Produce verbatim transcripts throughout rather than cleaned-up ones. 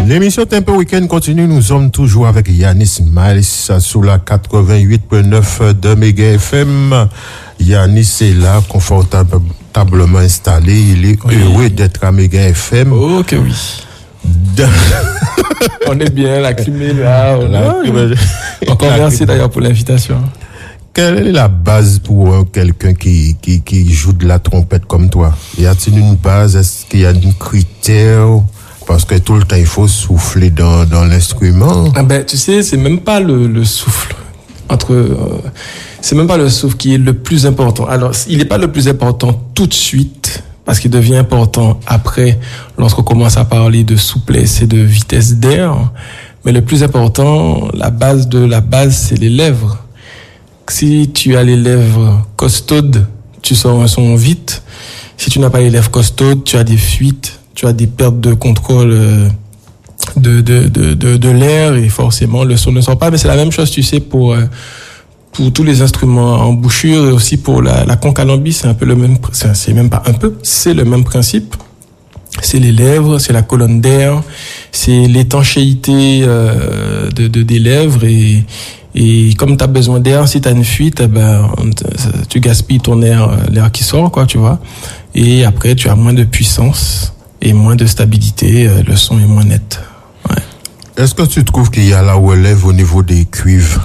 L'émission Tempo Week-end continue. Nous sommes toujours avec Yanis Miles sur la quatre-vingt-huit virgule neuf de Méga F M. Yanis est là, confortablement installé. Il est oui. heureux d'être à Méga F M. Oh, que oui. De... On est bien, la clim est là. On la... Encore merci d'ailleurs pour l'invitation. Quelle est la base pour euh, quelqu'un qui, qui, qui joue de la trompette comme toi? Y a-t-il une base? Est-ce qu'il y a un critère? Parce que tout le temps, il faut souffler dans, dans l'instrument. Ah ben, tu sais, c'est même pas le, le souffle. Entre, euh, c'est même pas le souffle qui est le plus important. Alors, il n'est pas le plus important tout de suite, parce qu'il devient important après, lorsqu'on commence à parler de souplesse et de vitesse d'air. Mais le plus important, la base de la base, c'est les lèvres. Si tu as les lèvres costaudes, tu sors un son vite. Si tu n'as pas les lèvres costaudes, tu as des fuites, tu as des pertes de contrôle de, de, de, de, de l'air et forcément le son ne sort pas. Mais c'est la même chose, tu sais, pour, pour tous les instruments en bouchure et aussi pour la, la concalambie, c'est un peu le même, c'est même pas un peu, c'est le même principe. C'est les lèvres, c'est la colonne d'air, c'est l'étanchéité euh, de, de, des lèvres et, Et comme tu as besoin d'air, si tu as une fuite, ben, tu gaspilles ton air, l'air qui sort, quoi, tu vois. Et après, tu as moins de puissance et moins de stabilité, le son est moins net. Ouais. Est-ce que tu trouves qu'il y a la relève au niveau des cuivres?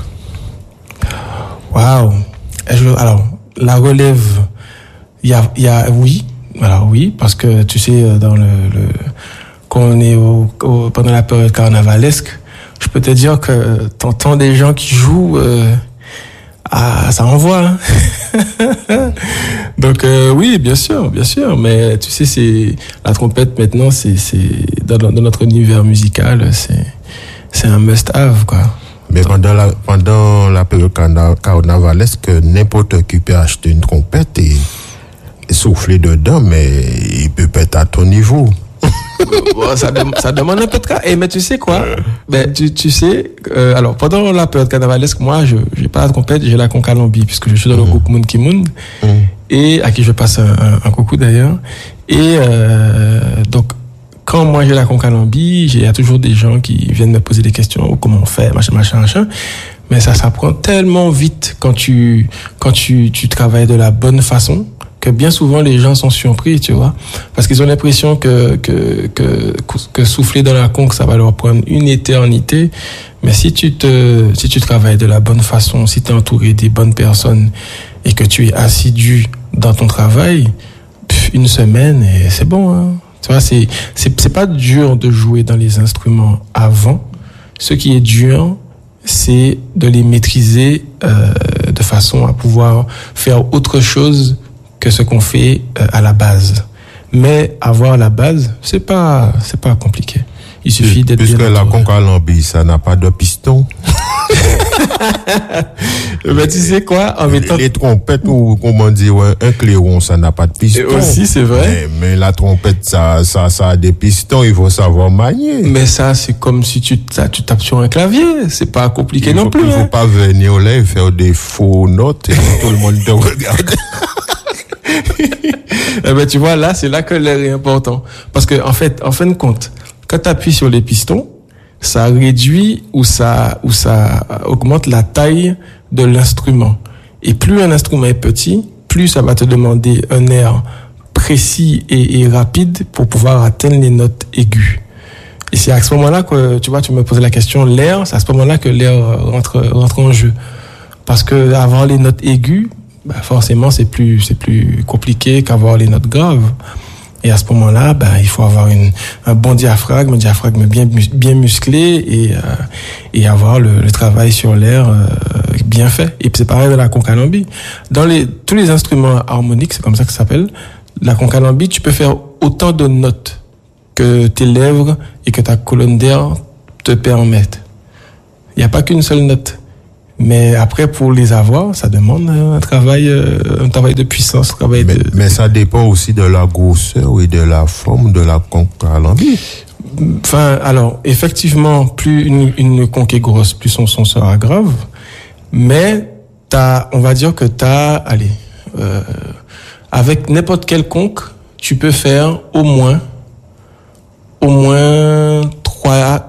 Waouh. Alors, la relève, il y a, il y a, oui. Alors oui, parce que tu sais, dans le, le quand on est au, au, pendant la période carnavalesque, je peux te dire que t'entends des gens qui jouent, euh, ah, ça envoie. Hein. Donc euh, oui, bien sûr, bien sûr. Mais tu sais, c'est la trompette maintenant, c'est c'est dans, dans notre univers musical, c'est c'est un must-have, quoi. Mais pendant la pendant la période carnavalesque, n'importe qui peut acheter une trompette et, et souffler dedans, mais il peut pas être à ton niveau. Bon, ça, dem- ça demande un peu de cas. Et mais tu sais quoi? Ben tu tu sais, euh, alors pendant la période carnavalesque, moi je j'ai pas la trompette, j'ai la concalambie puisque je suis dans le mmh. groupe Moon Ki Moon mmh. et à qui je passe un, un, un coucou d'ailleurs. Et euh, donc quand moi j'ai la concalambie, il y a toujours des gens qui viennent me poser des questions, oh, comment on fait, machin machin machin. Mais ça s'apprend tellement vite quand tu quand tu tu travailles de la bonne façon, que bien souvent les gens sont surpris, tu vois, parce qu'ils ont l'impression que que que que souffler dans la conque ça va leur prendre une éternité, mais si tu te si tu travailles de la bonne façon, si tu es entouré des bonnes personnes et que tu es assidu dans ton travail, une semaine et c'est bon, hein. Tu vois, c'est c'est c'est pas dur de jouer dans les instruments avant. Ce qui est dur, c'est de les maîtriser euh, de façon à pouvoir faire autre chose que ce qu'on fait euh, à la base. Mais avoir la base, c'est pas, c'est pas compliqué. Il suffit d'être Puisque bien la concalambie, ça n'a pas de piston. Mais tu sais quoi, en mettant... Les trompettes, ou comment dire, un clairon, ça n'a pas de piston. Et aussi, c'est vrai. Mais, mais la trompette, ça, ça, ça a des pistons, il faut savoir manier. Mais ça, c'est comme si tu, ça, tu tapes sur un clavier. C'est pas compliqué il non faut, plus. Il faut hein. pas venir là et faire des faux notes et tout le monde te regarde. Eh ben, tu vois, là, c'est là que l'air est important. Parce que, en fait, en fin de compte, quand tu appuies sur les pistons, ça réduit ou ça, ou ça augmente la taille de l'instrument. Et plus un instrument est petit, plus ça va te demander un air précis et, et rapide pour pouvoir atteindre les notes aiguës. Et c'est à ce moment-là que, tu vois, tu me posais la question, l'air, c'est à ce moment-là que l'air rentre, rentre en jeu. Parce que avoir les notes aiguës, bah forcément, c'est plus, c'est plus compliqué qu'avoir les notes graves. Et à ce moment-là, bah, il faut avoir une, un bon diaphragme, un diaphragme bien, bien musclé et, euh, et avoir le, le travail sur l'air euh, bien fait. Et puis c'est pareil de la concalambie. Dans les, tous les instruments harmoniques, c'est comme ça que ça s'appelle, la concalambie, tu peux faire autant de notes que tes lèvres et que ta colonne d'air te permettent. Il n'y a pas qu'une seule note. Mais après, pour les avoir, ça demande un travail, un travail de puissance, un travail mais, de... mais ça dépend aussi de la grosseur et de la forme de la concalambie. Enfin, alors, effectivement, plus une, une conque est grosse, plus son son sera grave. Mais t'as, on va dire que t'as, allez, euh, avec n'importe quelle conque, tu peux faire au moins, au moins trois,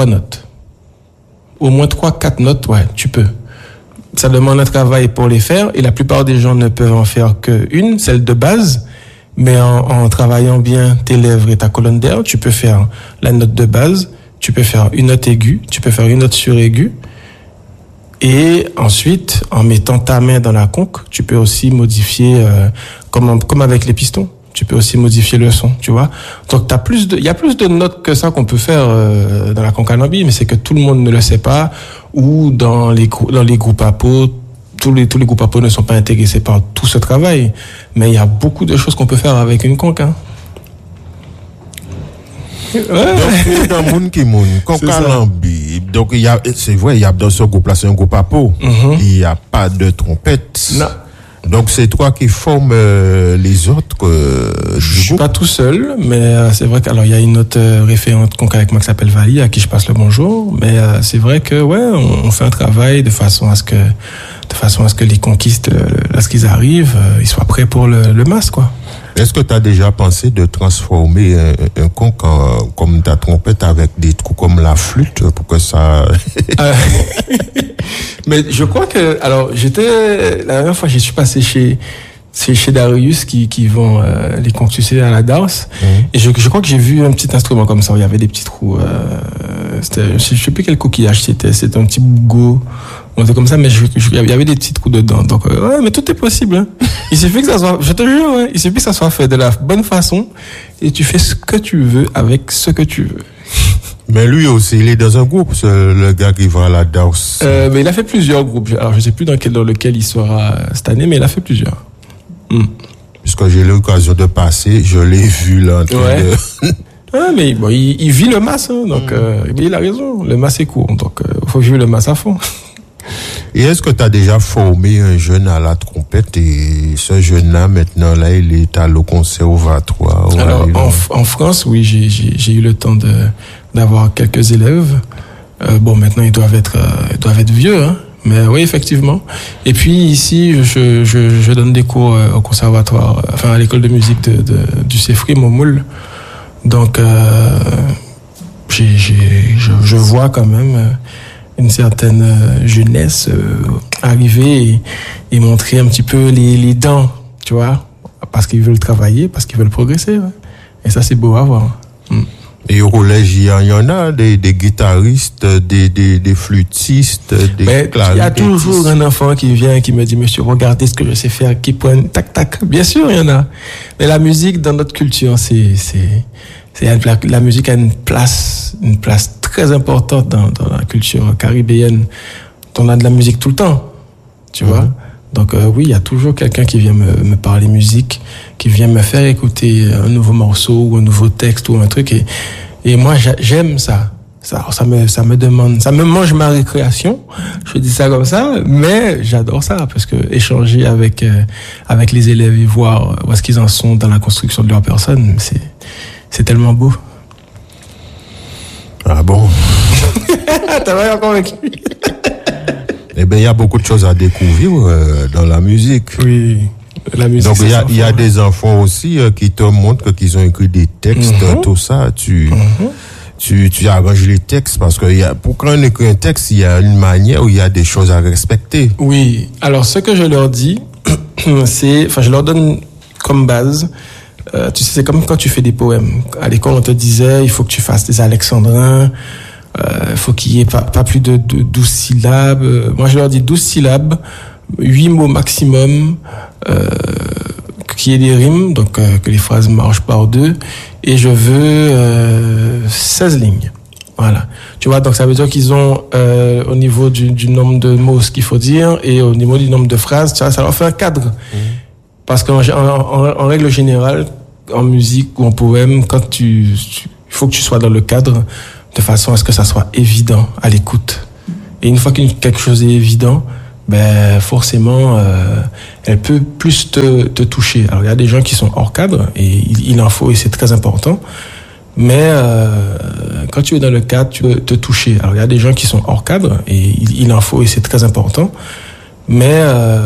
trois notes. Au moins trois, quatre notes, ouais, tu peux. Ça demande un travail pour les faire et la plupart des gens ne peuvent en faire qu'une, celle de base. Mais en, en travaillant bien tes lèvres et ta colonne d'air, tu peux faire la note de base, tu peux faire une note aiguë, tu peux faire une note suraiguë. Et ensuite, en mettant ta main dans la conque, tu peux aussi modifier, euh, comme, comme avec les pistons, tu peux aussi modifier le son, tu vois. Donc, t'as plus de, il y a plus de notes que ça qu'on peut faire euh, dans la conque à lambi, mais c'est que tout le monde ne le sait pas, ou dans les, dans les groupes à peau, tous les, tous les groupes à peau ne sont pas intéressés par tout ce travail. Mais il y a beaucoup de choses qu'on peut faire avec une conque, hein. Ouais. Donc, dans moun qui moun, conque à lambi. Donc, il y a, c'est vrai, il y a dans ce groupe-là, c'est un groupe à peau. Mm-hmm. Il n'y a pas de trompette. Non. Donc, c'est toi qui formes euh, les autres. Euh, je suis pas tout seul, mais euh, c'est vrai qu'alors il y a une autre euh, référente conque avec moi qui s'appelle Vali, à qui je passe le bonjour. Mais euh, c'est vrai que ouais, on, on fait un travail de façon à ce que, de façon à ce que les conquistes, euh, lorsqu'ils arrivent, euh, ils soient prêts pour le, le mas, quoi. Est-ce que tu as déjà pensé de transformer un, un conque en, comme ta trompette avec des trucs comme la flûte pour que ça... euh, mais je crois que... Alors, j'étais... La dernière fois, je suis passé chez... C'est chez Darius qui, qui vend euh, les conques, tu sais, à la Dars. Mmh. Et je, je crois que j'ai vu un petit instrument comme ça où il y avait des petits trous. Euh, c'était, je sais plus quel coquillage c'était. C'était un petit bougot. On était comme ça, mais je, je, il y avait des petits trous dedans. Donc, euh, ouais, mais tout est possible. Hein. Il suffit que ça soit, je te jure, hein, il suffit que ça soit fait de la bonne façon et tu fais ce que tu veux avec ce que tu veux. Mais lui aussi, il est dans un groupe, le gars qui va à la Dars. Euh, mais il a fait plusieurs groupes. Alors, je sais plus dans, quel, dans lequel il sera cette année, mais il a fait plusieurs. Mm. Puisque j'ai eu l'occasion de passer, je l'ai vu là. En train ouais. de... ouais, mais bon, il, il vit le mas, hein, donc mm. euh, il a raison. Le mas est court, donc il euh, faut vivre le mas à fond. Et est-ce que tu as déjà formé un jeune à la trompette et ce jeune-là, maintenant, là, il est à le conservatoire? Alors, en, en France, oui, j'ai, j'ai, j'ai eu le temps de, d'avoir quelques élèves. Euh, bon, maintenant, ils doivent être, euh, ils doivent être vieux, hein. Mais oui, effectivement. Et puis ici, je, je, je donne des cours au conservatoire, enfin à l'école de musique de, de, du Cefrim au Moule. Donc, euh, j'ai, j'ai, je, je vois quand même une certaine jeunesse arriver et, et montrer un petit peu les, les dents, tu vois, parce qu'ils veulent travailler, parce qu'ils veulent progresser. Ouais. Et ça, c'est beau à voir. Mm. Et au collège, il y en a des, des guitaristes, des, des, des flûtistes, des clarinettistes. Il y a toujours un enfant qui vient et qui me dit, monsieur, regardez ce que je sais faire, qui pointe, tac, tac. Bien sûr, il y en a. Mais la musique, dans notre culture, c'est, c'est, c'est, la, la musique a une place, une place très importante dans, dans la culture caribéenne. On a de la musique tout le temps, tu mmh. vois. Donc euh, oui, il y a toujours quelqu'un qui vient me, me parler musique, qui vient me faire écouter un nouveau morceau ou un nouveau texte ou un truc. Et, et moi, j'aime ça. Ça, ça me, ça me demande, ça me mange ma récréation. Je dis ça comme ça, mais j'adore ça parce que échanger avec euh, avec les élèves et voir où est-ce qu'ils en sont dans la construction de leur personne, c'est c'est tellement beau. Ah bon? T'as pas encore avec lui? Eh ben, il y a beaucoup de choses à découvrir euh, dans la musique. Oui, la musique. Donc, il y a, il y a des enfants aussi euh, qui te montrent qu'ils ont écrit des textes, mm-hmm. tout ça. Tu, mm-hmm. tu, tu arranges les textes parce que y a, pour quand on écrit un texte, il y a une manière où il y a des choses à respecter. Oui. Alors, ce que je leur dis, c'est, enfin, je leur donne comme base. Euh, tu sais, c'est comme quand tu fais des poèmes. À l'école, on te disait, il faut que tu fasses des alexandrins. Il euh, faut qu'il y ait pas, pas plus de, de douze syllabes. Moi, je leur dis douze syllabes, huit mots maximum, euh, qu'il y ait des rimes, donc euh, que les phrases marchent par deux. Et je veux euh, seize lignes. Voilà. Tu vois, donc ça veut dire qu'ils ont, euh, au niveau du, du nombre de mots, ce qu'il faut dire, et au niveau du nombre de phrases, tu vois, ça leur fait un cadre. Mmh. Parce qu'en en, en, en règle générale, en musique ou en poème, quand tu, tu, il faut que tu sois dans le cadre, de façon à ce que ça soit évident à l'écoute. Et une fois que quelque chose est évident, ben forcément, euh, elle peut plus te, te toucher. Alors il y a des gens qui sont hors cadre et il, il en faut et c'est très important. Mais euh, quand tu es dans le cadre, tu peux te toucher. Alors il y a des gens qui sont hors cadre et il, il en faut et c'est très important. Mais euh,